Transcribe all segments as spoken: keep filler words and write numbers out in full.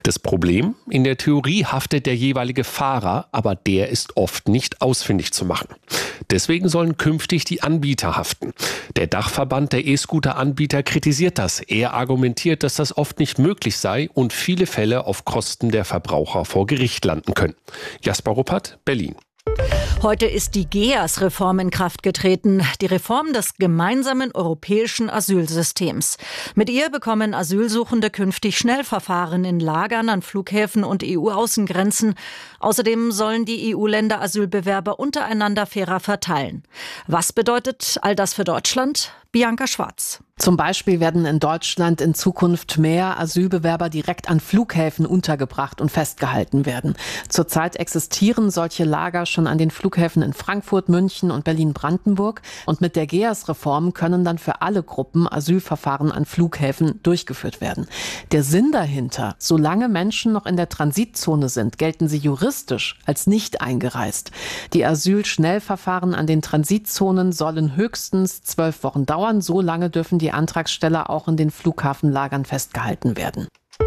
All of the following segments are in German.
Das Problem? In der Theorie haftet der jeweilige Fahrer, aber der ist oft nicht ausfindig zu machen. Deswegen sollen künftig die Anbieter haften. Der Dachverband der E-Scooter-Anbieter kritisiert das. Er argumentiert, dass das oft nicht möglich sei und viele Fälle auf Kosten der Verbraucher vor Gericht landen können. Jasper Ruppert, Berlin. Heute ist die G E A S-Reform in Kraft getreten, die Reform des gemeinsamen europäischen Asylsystems. Mit ihr bekommen Asylsuchende künftig Schnellverfahren in Lagern an Flughäfen und E U-Außengrenzen. Außerdem sollen die E U-Länder Asylbewerber untereinander fairer verteilen. Was bedeutet all das für Deutschland? Bianca Schwarz. Zum Beispiel werden in Deutschland in Zukunft mehr Asylbewerber direkt an Flughäfen untergebracht und festgehalten werden. Zurzeit existieren solche Lager schon an den Flughäfen in Frankfurt, München und Berlin-Brandenburg. Und mit der G E A S-Reform können dann für alle Gruppen Asylverfahren an Flughäfen durchgeführt werden. Der Sinn dahinter: Solange Menschen noch in der Transitzone sind, gelten sie juristisch als nicht eingereist. Die Asylschnellverfahren an den Transitzonen sollen höchstens zwölf Wochen dauern. So lange dürfen die Antragsteller auch in den Flughafenlagern festgehalten werden.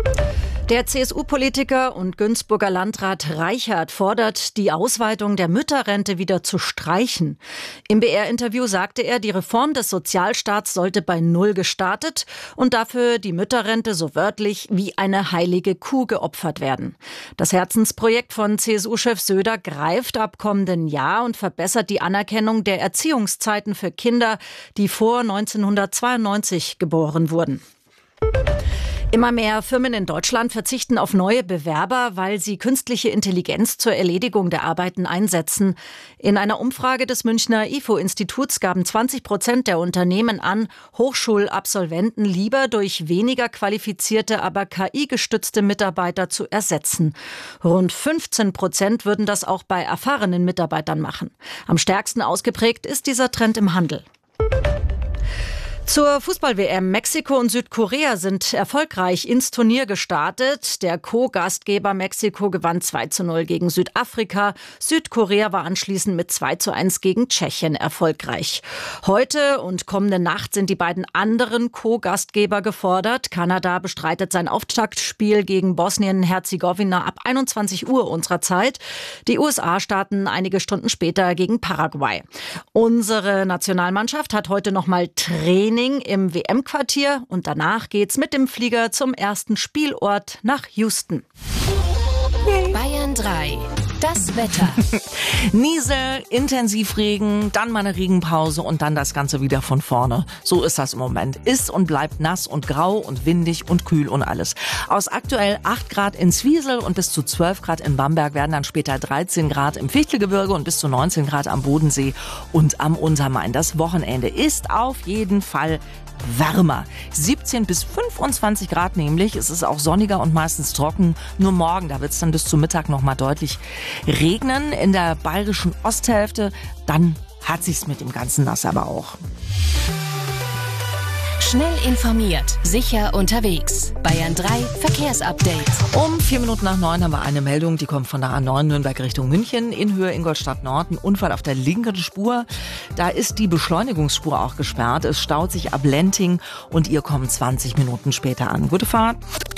Der C S U-Politiker und Günzburger Landrat Reichert fordert, die Ausweitung der Mütterrente wieder zu streichen. Im B R-Interview sagte er, die Reform des Sozialstaats sollte bei Null gestartet und dafür die Mütterrente so wörtlich wie eine heilige Kuh geopfert werden. Das Herzensprojekt von C S U-Chef Söder greift ab kommenden Jahr und verbessert die Anerkennung der Erziehungszeiten für Kinder, die vor neunzehnhundertzweiundneunzig geboren wurden. Immer mehr Firmen in Deutschland verzichten auf neue Bewerber, weil sie künstliche Intelligenz zur Erledigung der Arbeiten einsetzen. In einer Umfrage des Münchner I F O-Instituts gaben zwanzig Prozent der Unternehmen an, Hochschulabsolventen lieber durch weniger qualifizierte, aber K I-gestützte Mitarbeiter zu ersetzen. Rund fünfzehn Prozent würden das auch bei erfahrenen Mitarbeitern machen. Am stärksten ausgeprägt ist dieser Trend im Handel. Zur Fußball-W M. Mexiko und Südkorea sind erfolgreich ins Turnier gestartet. Der Co-Gastgeber Mexiko gewann zwei zu null gegen Südafrika. Südkorea war anschließend mit zwei zu eins gegen Tschechien erfolgreich. Heute und kommende Nacht sind die beiden anderen Co-Gastgeber gefordert. Kanada bestreitet sein Auftaktspiel gegen Bosnien-Herzegowina ab einundzwanzig Uhr unserer Zeit. Die U S A starten einige Stunden später gegen Paraguay. Unsere Nationalmannschaft hat heute nochmal Training im W M-Quartier und danach geht's mit dem Flieger zum ersten Spielort nach Houston. Bayern drei. Das Wetter. Niesel, Intensivregen, dann mal eine Regenpause und dann das Ganze wieder von vorne. So ist das im Moment. Ist und bleibt nass und grau und windig und kühl und alles. Aus aktuell acht Grad in Zwiesel und bis zu zwölf Grad in Bamberg werden dann später dreizehn Grad im Fichtelgebirge und bis zu neunzehn Grad am Bodensee und am Untermain. Das Wochenende ist auf jeden Fall wärmer. siebzehn bis fünfundzwanzig Grad nämlich. Es ist auch sonniger und meistens trocken. Nur morgen, da wird es dann bis zum Mittag noch mal deutlich regnen. In der bayerischen Osthälfte, dann hat sich's mit dem ganzen Nass aber auch. Schnell informiert, sicher unterwegs. Bayern drei Verkehrsupdate. Um vier Minuten nach neun haben wir eine Meldung, die kommt von der A neun Nürnberg Richtung München. In Höhe Ingolstadt Nord, ein Unfall auf der linken Spur. Da ist die Beschleunigungsspur auch gesperrt. Es staut sich ab Lenting und ihr kommt zwanzig Minuten später an. Gute Fahrt.